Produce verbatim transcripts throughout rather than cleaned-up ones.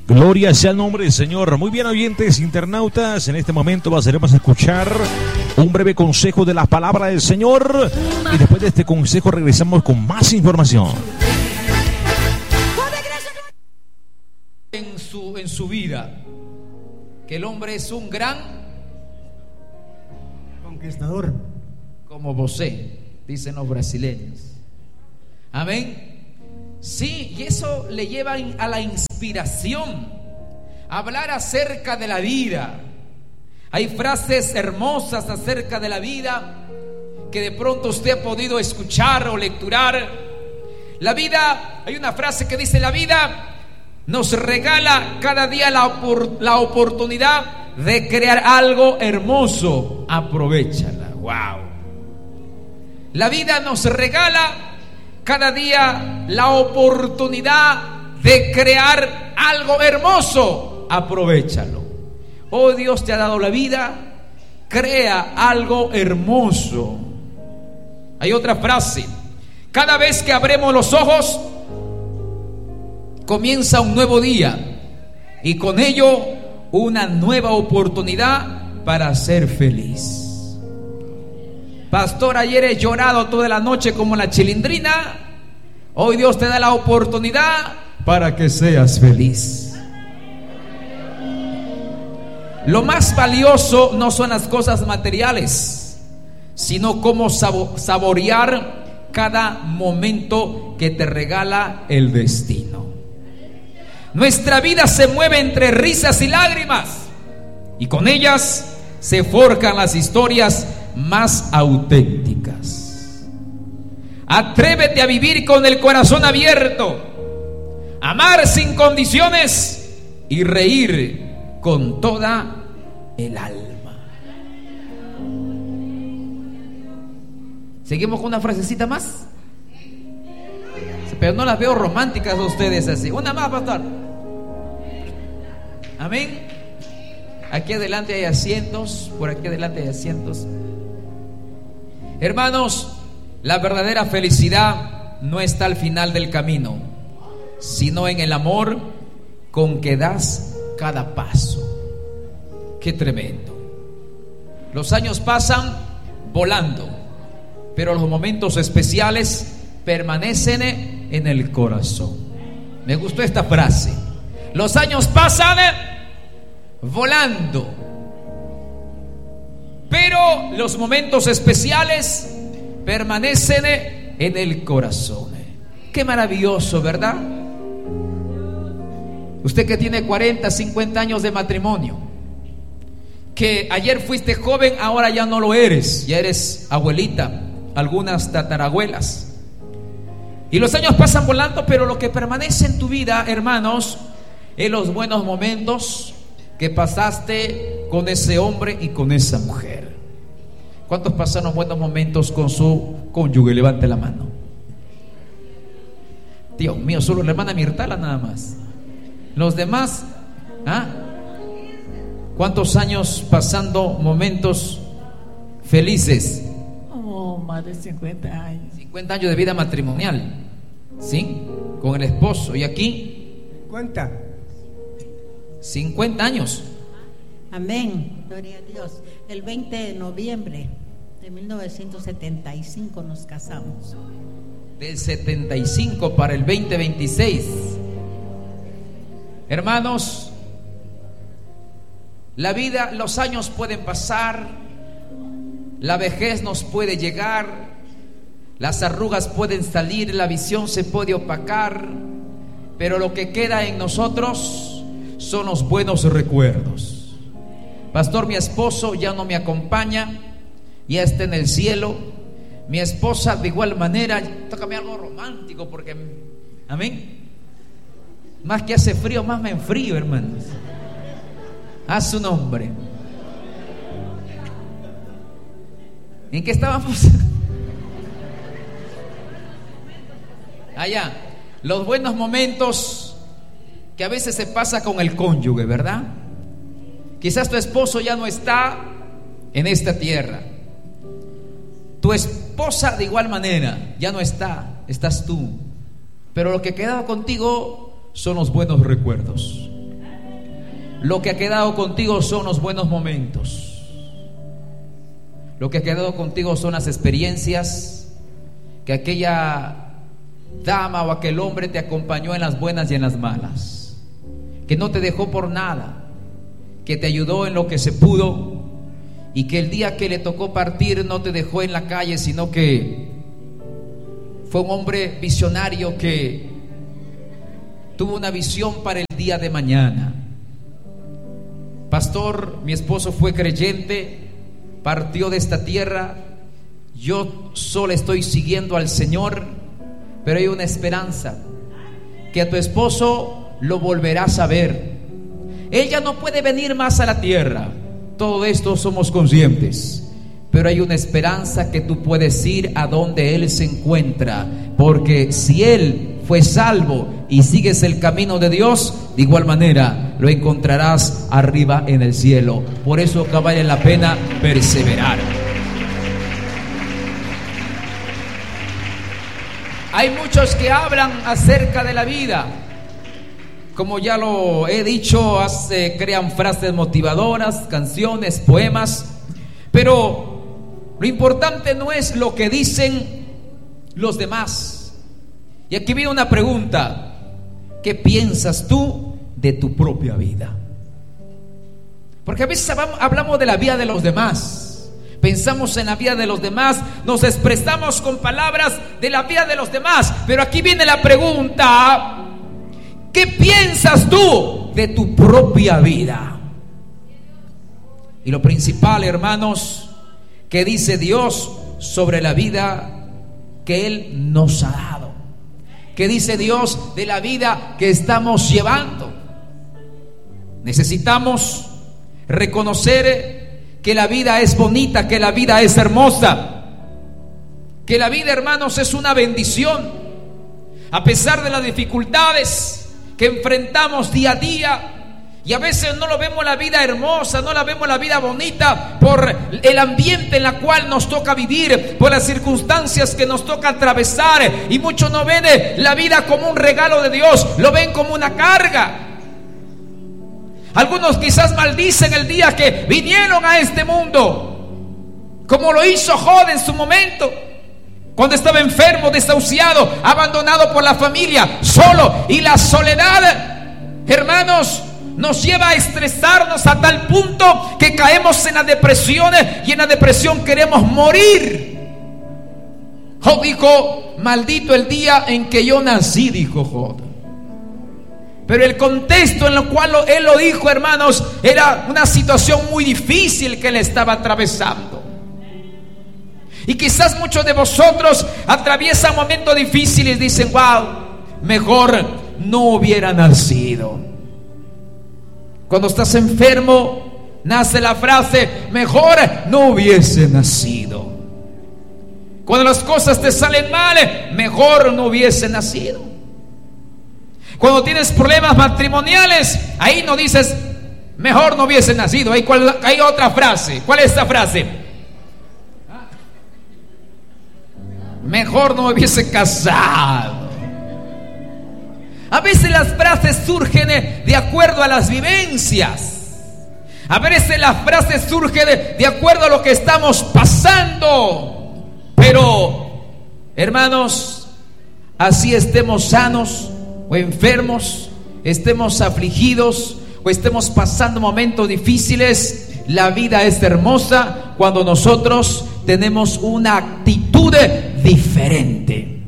Gloria sea el nombre del Señor. Muy bien, oyentes, internautas, en este momento pasaremos a escuchar un breve consejo de la palabra del Señor y después de este consejo regresamos con más información. En su, en su vida, que el hombre es un gran conquistador, como você, dicen los brasileños. Amén. Sí, y eso le lleva a la inspiración, a hablar acerca de la vida. Hay frases hermosas acerca de la vida que de pronto usted ha podido escuchar o lecturar. La vida, hay una frase que dice: la vida nos regala cada día la, opor- la oportunidad de crear algo hermoso. Aprovéchala. Wow. La vida nos regala cada día la oportunidad de crear algo hermoso. Aprovéchalo. Oh, Dios te ha dado la vida, crea algo hermoso. Hay otra frase: cada vez que abrimos los ojos, comienza un nuevo día y con ello una nueva oportunidad para ser feliz. Pastor, ayer he llorado toda la noche como la chilindrina. Hoy Dios te da la oportunidad para que seas feliz. Lo más valioso no son las cosas materiales, sino cómo saborear cada momento que te regala el destino. Nuestra vida se mueve entre risas y lágrimas, y con ellas se forjan las historias más auténticas. Atrévete a vivir con el corazón abierto, amar sin condiciones y reír con toda el alma. Seguimos con una frasecita más, pero no las veo románticas a ustedes así. Una más, pastor. Amén. Aquí adelante hay asientos, por aquí adelante hay asientos. Hermanos, la verdadera felicidad no está al final del camino, sino en el amor con que das cada paso. Qué tremendo. Los años pasan volando, pero los momentos especiales permanecen en el corazón. Me gustó esta frase. Los años pasan volando, pero los momentos especiales permanecen en el corazón. Qué maravilloso, ¿verdad? Usted que tiene cuarenta, cincuenta años de matrimonio, que ayer fuiste joven, ahora ya no lo eres, ya eres abuelita, algunas tatarabuelas, y los años pasan volando, pero lo que permanece en tu vida, hermanos, es los buenos momentos que pasaste con ese hombre y con esa mujer. ¿Cuántos pasaron buenos momentos con su cónyuge? Levante la mano. Dios mío, solo la hermana Mirtala nada más. Los demás, ¿ah? ¿Cuántos años pasando momentos felices? Oh, más de cincuenta años. cincuenta años de vida matrimonial, ¿sí? Con el esposo. ¿Y aquí? ¿Cuánta? cincuenta años. Amén, gloria a Dios. El veinte de noviembre de mil novecientos setenta y cinco nos casamos. Del setenta y cinco para el veinte veintiséis. Hermanos, la vida, los años pueden pasar, la vejez nos puede llegar, las arrugas pueden salir, la visión se puede opacar, pero lo que queda en nosotros son los buenos recuerdos. Pastor, mi esposo ya no me acompaña, ya está en el cielo. Mi esposa de igual manera. Tócame algo romántico porque, amén. Más que hace frío, más me enfrío, hermanos. A su nombre. ¿En qué estábamos? Allá. Los buenos momentos que a veces se pasa con el cónyuge, ¿verdad? Quizás tu esposo ya no está en esta tierra. Tu esposa de igual manera ya no está, estás tú. Pero lo que queda contigo son los buenos recuerdos. lo que ha quedado contigo son los buenos momentos. Lo que ha quedado contigo son las experiencias que aquella dama o aquel hombre te acompañó en las buenas y en las malas, que no te dejó por nada, que te ayudó en lo que se pudo, y que el día que le tocó partir no te dejó en la calle, sino que fue un hombre visionario que tuvo una visión para el día de mañana. Pastor, mi esposo fue creyente, partió de esta tierra, yo solo estoy siguiendo al Señor, pero hay una esperanza, que a tu esposo lo volverás a ver. Él ya no puede venir más a la tierra, todo esto somos conscientes, pero hay una esperanza que tú puedes ir a donde Él se encuentra, porque si Él fue salvo y sigues el camino de Dios, de igual manera lo encontrarás arriba en el cielo. Por eso que vale la pena perseverar. Hay muchos que hablan acerca de la vida, como ya lo he dicho, hace, crean frases motivadoras, canciones, poemas, pero lo importante no es lo que dicen los demás. Y aquí viene una pregunta: ¿qué piensas tú de tu propia vida? Porque a veces hablamos de la vida de los demás, pensamos en la vida de los demás, nos expresamos con palabras de la vida de los demás, pero aquí viene la pregunta: ¿qué piensas tú de tu propia vida? Y lo principal, hermanos, que dice Dios sobre la vida que Él nos ha dado, que dice Dios de la vida que estamos llevando. Necesitamos reconocer que la vida es bonita, que la vida es hermosa, que la vida, hermanos, es una bendición. A pesar de las dificultades que enfrentamos día a día, y a veces no lo vemos la vida hermosa, no la vemos la vida bonita por el ambiente en el cual nos toca vivir, por las circunstancias que nos toca atravesar, y muchos no ven la vida como un regalo de Dios, lo ven como una carga. Algunos quizás maldicen el día que vinieron a este mundo, como lo hizo Job en su momento, cuando estaba enfermo, desahuciado, abandonado por la familia, solo. Y la soledad, hermanos, nos lleva a estresarnos a tal punto que caemos en la depresión, y en la depresión queremos morir. Job dijo: maldito el día en que yo nací, dijo Job. Pero el contexto en el cual él lo dijo, hermanos, era una situación muy difícil que él estaba atravesando. Y quizás muchos de vosotros atraviesan momentos difíciles y dicen: wow, mejor no hubiera nacido. Cuando estás enfermo, nace la frase: mejor no hubiese nacido. Cuando las cosas te salen mal, mejor no hubiese nacido. Cuando tienes problemas matrimoniales, ahí no dices: mejor no hubiese nacido. Hay, cual, hay otra frase. ¿Cuál es esta frase? Mejor no me hubiese casado. A veces las frases surgen de acuerdo a las vivencias. A veces las frases surgen de, de acuerdo a lo que estamos pasando. Pero, hermanos, así estemos sanos o enfermos, estemos afligidos o estemos pasando momentos difíciles, la vida es hermosa cuando nosotros tenemos una actitud diferente.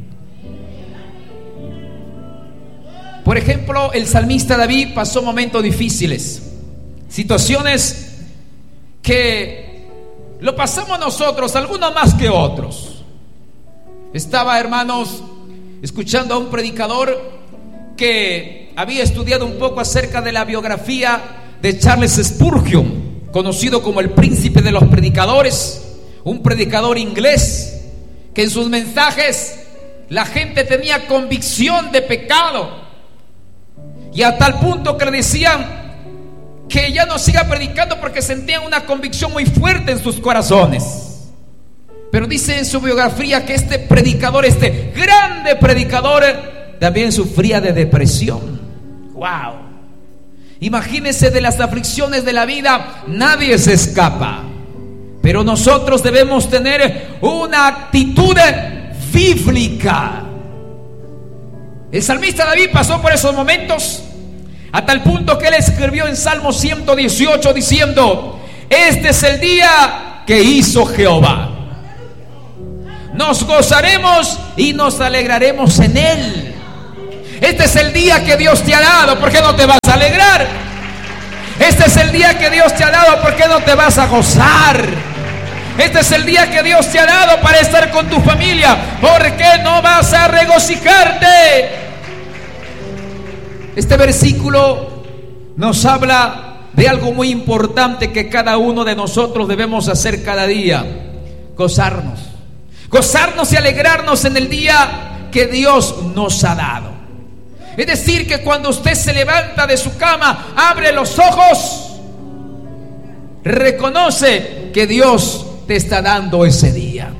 Por ejemplo, el salmista David pasó momentos difíciles, situaciones que lo pasamos nosotros, algunos más que otros. Estaba, hermanos, escuchando a un predicador que había estudiado un poco acerca de la biografía de Charles Spurgeon, conocido como el príncipe de los predicadores, un predicador inglés que en sus mensajes la gente tenía convicción de pecado, y a tal punto que le decían que ya no siga predicando porque sentían una convicción muy fuerte en sus corazones. Pero dice en su biografía que este predicador, este grande predicador, también sufría de depresión. Wow. Imagínense, de las aflicciones de la vida nadie se escapa, pero nosotros debemos tener una actitud bíblica. El salmista David pasó por esos momentos a tal punto que él escribió en Salmo ciento dieciocho diciendo: este es el día que hizo Jehová, nos gozaremos y nos alegraremos en él. Este es el día que Dios te ha dado, ¿por qué no te vas a alegrar? Este es el día que Dios te ha dado, ¿por qué no te vas a gozar? Este es el día que Dios te ha dado para estar con tu familia, ¿por qué no vas a regocijarte? Este versículo nos habla de algo muy importante que cada uno de nosotros debemos hacer cada día: gozarnos. Gozarnos y alegrarnos en el día que Dios nos ha dado. Es decir, que cuando usted se levanta de su cama, abre los ojos, reconoce que Dios te está dando ese día.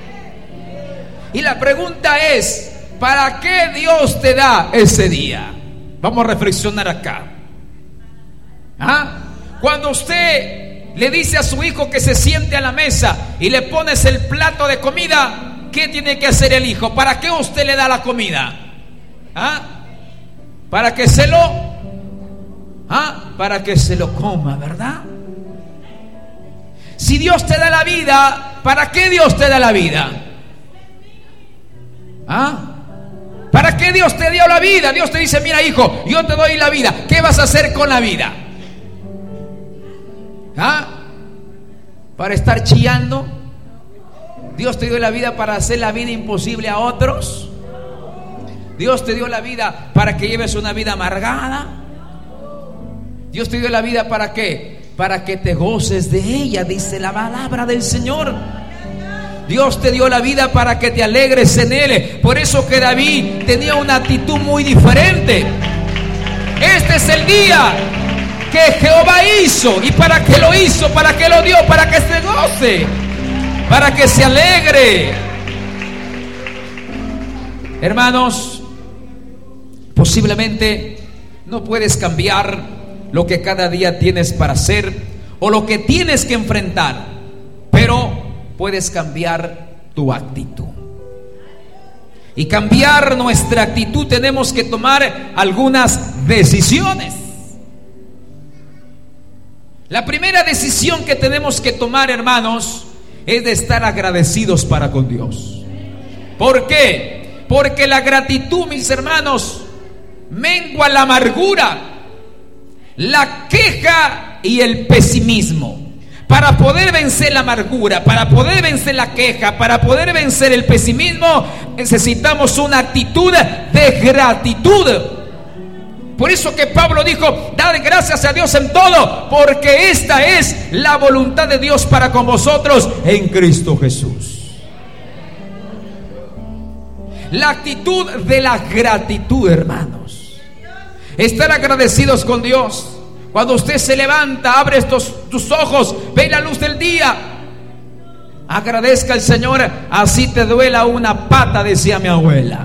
Y la pregunta es: ¿para qué Dios te da ese día? Vamos a reflexionar acá. ¿Ah? Cuando usted le dice a su hijo que se siente a la mesa y le pones el plato de comida, ¿qué tiene que hacer el hijo? ¿Para qué usted le da la comida? ¿Ah? Para que se lo ¿ah? Para que se lo coma, ¿verdad? Si Dios te da la vida, ¿para qué Dios te da la vida? ¿Ah? ¿Para qué Dios te dio la vida? Dios te dice: mira, hijo, yo te doy la vida, ¿qué vas a hacer con la vida? ¿Ah? ¿Para estar chillando? ¿Dios te dio la vida para hacer la vida imposible a otros? ¿Dios te dio la vida para que lleves una vida amargada? ¿Dios te dio la vida para qué? Para que te goces de ella, dice la palabra del Señor. Dios te dio la vida para que te alegres en él. Por eso que David tenía una actitud muy diferente. Este es el día que Jehová hizo. ¿Y para qué lo hizo? ¿Para qué lo dio? Para que se goce, para que se alegre. Hermanos, posiblemente no puedes cambiar lo que cada día tienes para hacer o lo que tienes que enfrentar, pero puedes cambiar tu actitud. Y cambiar nuestra actitud tenemos que tomar algunas decisiones. La primera decisión que tenemos que tomar, hermanos, es de estar agradecidos para con Dios. ¿Por qué? Porque la gratitud, mis hermanos, mengua la amargura, la queja y el pesimismo. Para poder vencer la amargura, para poder vencer la queja, para poder vencer el pesimismo, necesitamos una actitud de gratitud. Por eso que Pablo dijo: dad gracias a Dios en todo, porque esta es la voluntad de Dios para con vosotros en Cristo Jesús. La actitud de la gratitud, hermanos. Estar agradecidos con Dios. Cuando usted se levanta, abre estos, tus ojos, ve la luz del día, agradezca al Señor, así te duela una pata, decía mi abuela.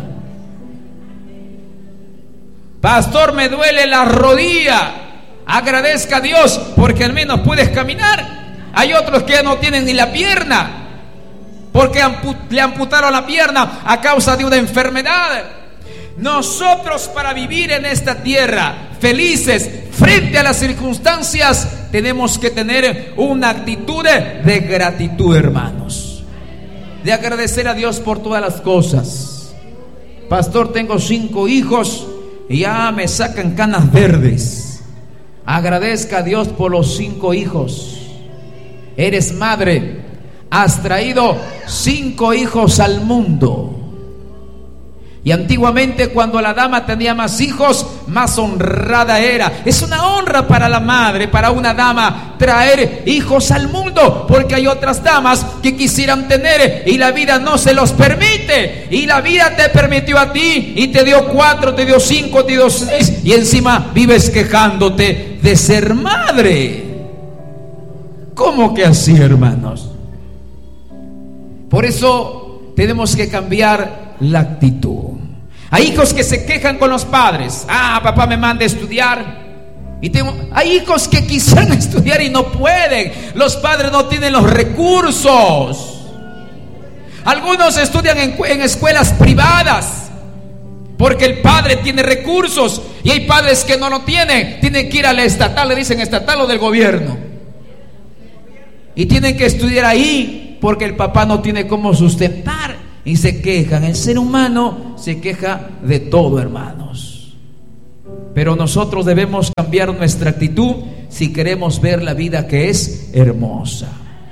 Pastor, me duele la rodilla. Agradezca a Dios porque al menos puedes caminar. Hay otros que ya no tienen ni la pierna porque ampu- le amputaron la pierna a causa de una enfermedad. Nosotros, para vivir en esta tierra felices frente a las circunstancias, tenemos que tener una actitud de gratitud, hermanos, de agradecer a Dios por todas las cosas. Pastor, tengo cinco hijos y ya me sacan canas verdes. Agradezca a Dios por los cinco hijos. Eres madre, has traído cinco hijos al mundo. Y antiguamente, cuando la dama tenía más hijos, más honrada era. Es una honra para la madre, para una dama, traer hijos al mundo, porque hay otras damas que quisieran tener y la vida no se los permite. Y la vida te permitió a ti y te dio cuatro, te dio cinco, te dio seis, y encima vives quejándote de ser madre. ¿Cómo que así, hermanos? Por eso tenemos que cambiar la actitud. Hay hijos que se quejan con los padres. Ah, papá me manda a estudiar, Y tengo, hay hijos que quisieran estudiar y no pueden. Los padres no tienen los recursos. Algunos estudian en, en escuelas privadas porque el padre tiene recursos, y hay padres que no lo tienen. Tienen que ir a la estatal, le dicen estatal o del gobierno, y tienen que estudiar ahí porque el papá no tiene cómo sustentar, y se quejan. El ser humano se queja de todo, hermanos. Pero nosotros debemos cambiar nuestra actitud si queremos ver la vida que es hermosa.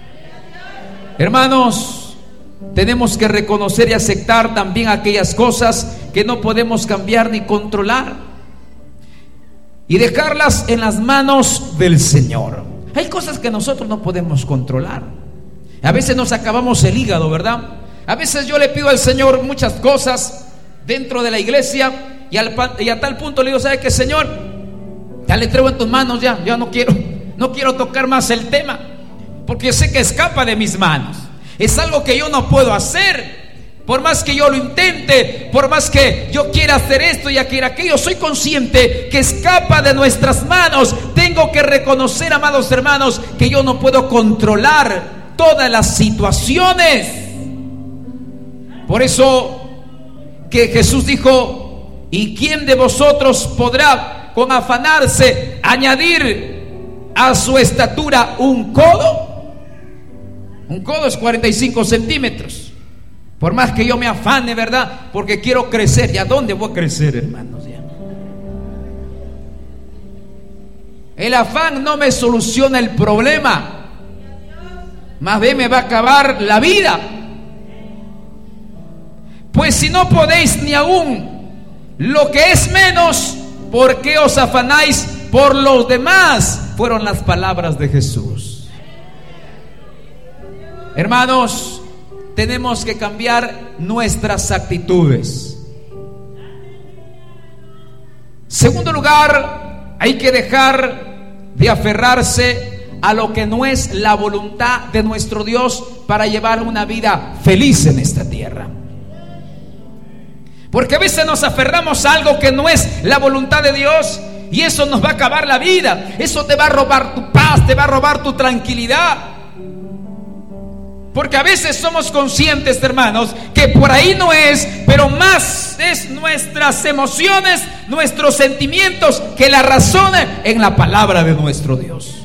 Hermanos, tenemos que reconocer y aceptar también aquellas cosas que no podemos cambiar ni controlar, y dejarlas en las manos del Señor. Hay cosas que nosotros no podemos controlar. A veces nos acabamos el hígado, ¿verdad? A veces yo le pido al Señor muchas cosas dentro de la iglesia, y, al, y a tal punto le digo: ¿sabe qué, Señor? Ya le entrego en tus manos, ya, ya no quiero, no quiero tocar más el tema, porque yo sé que escapa de mis manos. Es algo que yo no puedo hacer. Por más que yo lo intente, por más que yo quiera hacer esto y quiera aquello, soy consciente que escapa de nuestras manos. Tengo que reconocer, amados hermanos, que yo no puedo controlar todas las situaciones. Por eso que Jesús dijo: ¿y quién de vosotros podrá con afanarse añadir a su estatura un codo? Un codo es cuarenta y cinco centímetros. Por más que yo me afane, ¿verdad? Porque quiero crecer. ¿Y a dónde voy a crecer, hermanos? Ya. El afán no me soluciona el problema, más bien me va a acabar la vida. Pues si no podéis ni aún lo que es menos, ¿por qué os afanáis por los demás? Fueron las palabras de Jesús. Hermanos, tenemos que cambiar nuestras actitudes. Segundo lugar, hay que dejar de aferrarse a lo que no es la voluntad de nuestro Dios para llevar una vida feliz en esta tierra. Porque a veces nos aferramos a algo que no es la voluntad de Dios, y eso nos va a acabar la vida. Eso te va a robar tu paz, te va a robar tu tranquilidad. Porque a veces somos conscientes, hermanos, que por ahí no es, pero más es nuestras emociones, nuestros sentimientos, que la razón en la palabra de nuestro Dios.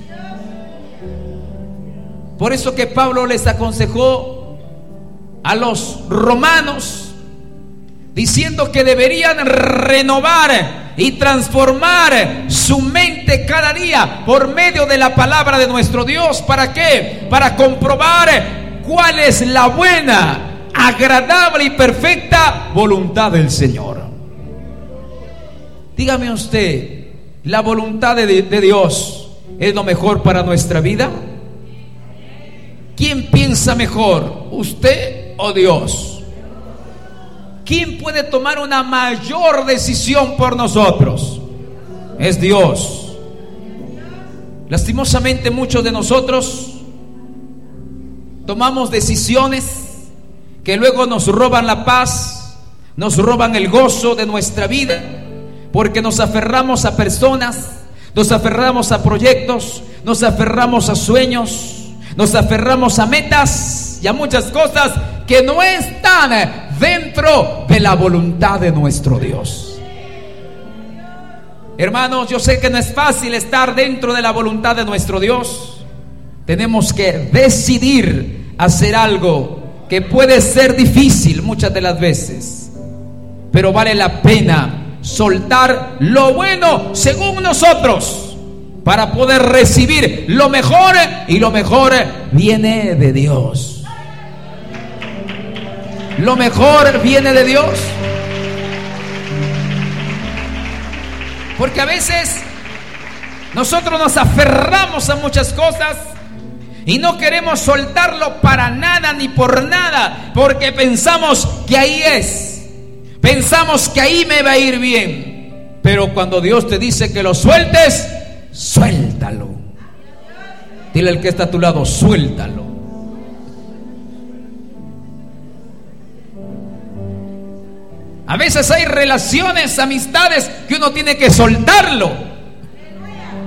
Por eso que Pablo les aconsejó a los romanos, diciendo que deberían renovar y transformar su mente cada día por medio de la palabra de nuestro Dios. ¿Para qué? Para comprobar cuál es la buena, agradable y perfecta voluntad del Señor. Dígame usted, ¿la voluntad de, de Dios es lo mejor para nuestra vida? ¿Quién piensa mejor, usted o Dios? ¿Quién puede tomar una mayor decisión por nosotros? Es Dios. Lastimosamente, muchos de nosotros tomamos decisiones que luego nos roban la paz, nos roban el gozo de nuestra vida, porque nos aferramos a personas, nos aferramos a proyectos, nos aferramos a sueños, nos aferramos a metas y a muchas cosas que no están dentro de la voluntad de nuestro Dios. Hermanos, yo sé que no es fácil estar dentro de la voluntad de nuestro Dios. Tenemos que decidir hacer algo que puede ser difícil muchas de las veces, pero vale la pena soltar lo bueno según nosotros para poder recibir lo mejor, y lo mejor viene de Dios. Lo mejor viene de Dios. Porque a veces nosotros nos aferramos a muchas cosas y no queremos soltarlo para nada ni por nada, porque pensamos que ahí es, pensamos que ahí me va a ir bien. Pero cuando Dios te dice que lo sueltes, suéltalo. Dile al que está a tu lado: suéltalo. A veces hay relaciones, amistades que uno tiene que soltarlo,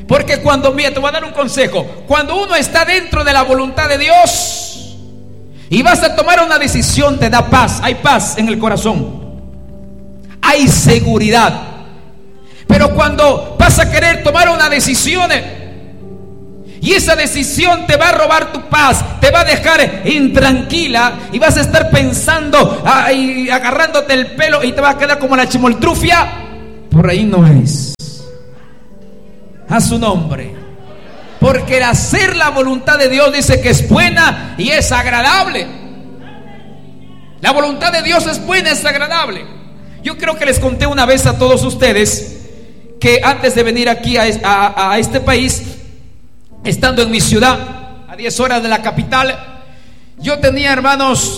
Porque cuando, mira, te voy a dar un consejo. Cuando uno está dentro de la voluntad de Dios y vas a tomar una decisión, te da paz. Hay paz en el corazón, hay seguridad. Pero cuando vas a querer tomar una decisión y esa decisión te va a robar tu paz, te va a dejar intranquila y vas a estar pensando, ay, agarrándote el pelo, y te va a quedar como la chimoltrufia, por ahí no es. A su nombre. Porque el hacer la voluntad de Dios dice que es buena y es agradable. La voluntad de Dios es buena, es agradable. Yo creo que les conté una vez a todos ustedes que antes de venir aquí a, a, a este país, estando en mi ciudad, a diez horas de la capital, yo tenía, hermanos,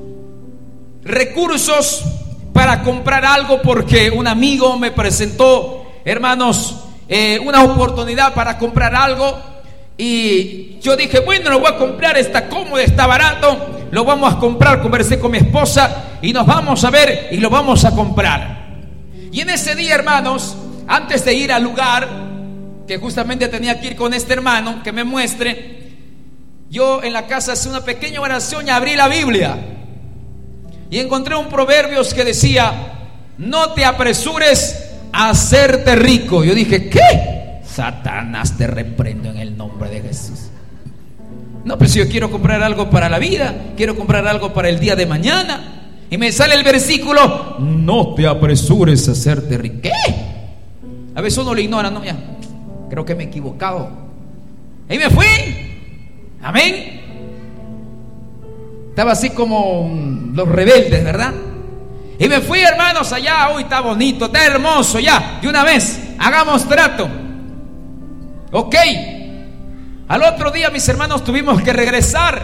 recursos para comprar algo porque un amigo me presentó, hermanos, eh, una oportunidad para comprar algo. Y yo dije, bueno, lo voy a comprar, está cómodo, está barato, lo vamos a comprar. Conversé con mi esposa y nos vamos a ver y lo vamos a comprar. Y en ese día, hermanos, antes de ir al lugar, que justamente tenía que ir con este hermano que me muestre, yo en la casa hice una pequeña oración y abrí la Biblia y encontré un proverbios que decía: no te apresures a hacerte rico. Yo dije, ¿qué? Satanás, te reprendo en el nombre de Jesús. No, pues yo quiero comprar algo para la vida, quiero comprar algo para el día de mañana, y me sale el versículo: no te apresures a hacerte rico. ¿Qué? A veces uno lo ignora, no, ya, creo que me he equivocado. Y me fui. Amén. Estaba así como los rebeldes, ¿verdad? Y me fui, hermanos, allá. Uy, está bonito, está hermoso, ya, de una vez, hagamos trato. Ok. Al otro día, mis hermanos, tuvimos que regresar.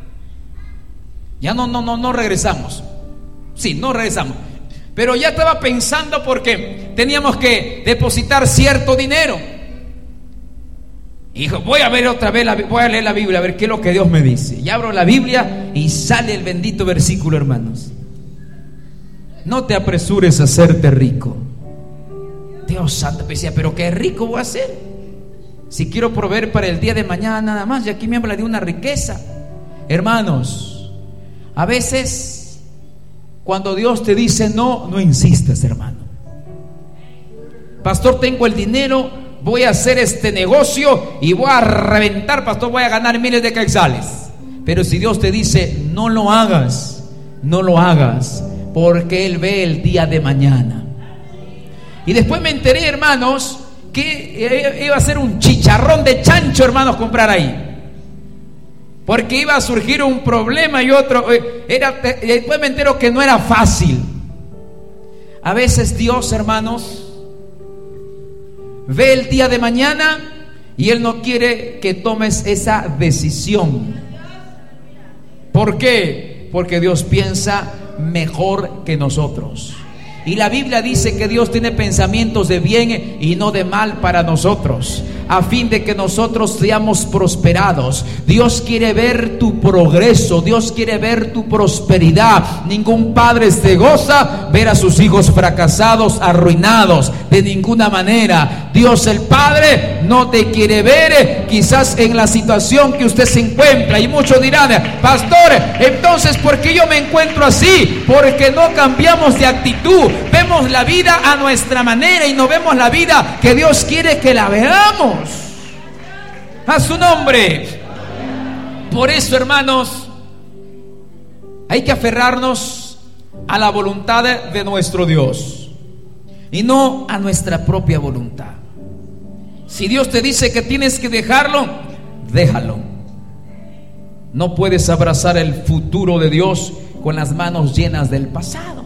Ya no, no, no, no regresamos. Sí, no regresamos. Pero ya estaba pensando porque teníamos que depositar cierto dinero. Y dijo, voy a ver otra vez, la, voy a leer la Biblia, a ver qué es lo que Dios me dice. Y abro la Biblia y sale el bendito versículo, hermanos: no te apresures a hacerte rico. Dios santo, decía, pero qué rico voy a ser si quiero proveer para el día de mañana nada más. Y aquí me habla de una riqueza. Hermanos, a veces cuando Dios te dice no, no insistas, hermano. Pastor, tengo el dinero, voy a hacer este negocio y voy a reventar, pastor, voy a ganar miles de quetzales. Pero si Dios te dice no lo hagas, no lo hagas, porque Él ve el día de mañana. Y después me enteré, hermanos, que iba a ser un chicharrón de chancho, hermanos, comprar ahí, porque iba a surgir un problema y otro. Era, después me entero que no era fácil. A veces Dios, hermanos, ve el día de mañana y Él no quiere que tomes esa decisión. ¿Por qué? Porque Dios piensa mejor que nosotros. Y la Biblia dice que Dios tiene pensamientos de bien y no de mal para nosotros, a fin de que nosotros seamos prosperados. Dios quiere ver tu progreso, Dios quiere ver tu prosperidad. Ningún padre se goza ver a sus hijos fracasados, arruinados, de ninguna manera. Dios el Padre no te quiere ver quizás en la situación que usted se encuentra. Y muchos dirán, pastor, entonces ¿por qué yo me encuentro así? Porque no cambiamos de actitud. Vemos la vida a nuestra manera y no vemos la vida que Dios quiere que la veamos. A su nombre. Por eso, hermanos, hay que aferrarnos a la voluntad de nuestro Dios y no a nuestra propia voluntad. Si Dios te dice que tienes que dejarlo, déjalo. No puedes abrazar el futuro de Dios con las manos llenas del pasado.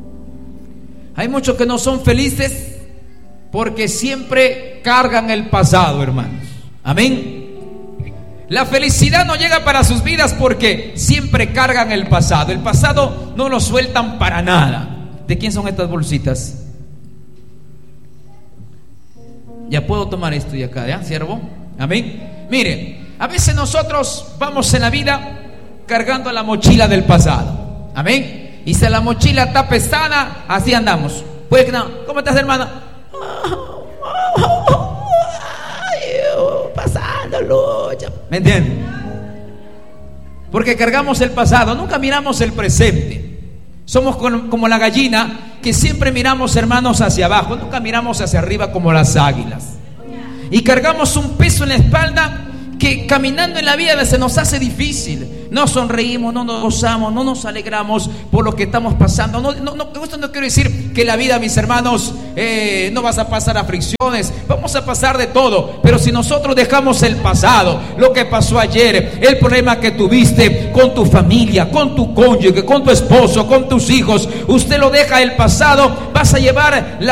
Hay muchos que no son felices porque siempre cargan el pasado, hermanos. Amén. La felicidad no llega para sus vidas porque siempre cargan el pasado. El pasado no lo sueltan para nada. ¿De quién son estas bolsitas? Ya puedo tomar esto y acá, ¿ya, siervo? Amén. Mire, a veces nosotros vamos en la vida cargando la mochila del pasado. Amén. Y si la mochila está pesada, así andamos. Pues no, ¿cómo estás, hermana? lucha. ¿Me entienden? Porque cargamos el pasado, nunca miramos el presente. Somos como la gallina que siempre miramos, hermanos, hacia abajo, nunca miramos hacia arriba como las águilas. Y cargamos un peso en la espalda que caminando en la vida se nos hace difícil. No sonreímos, no nos gozamos, no nos alegramos por lo que estamos pasando. No, no, no, esto no quiere decir que la vida, mis hermanos, eh, no vas a pasar aflicciones. Vamos a pasar de todo. Pero si nosotros dejamos el pasado, lo que pasó ayer, el problema que tuviste con tu familia, con tu cónyuge, con tu esposo, con tus hijos, usted lo deja el pasado, vas a llevar la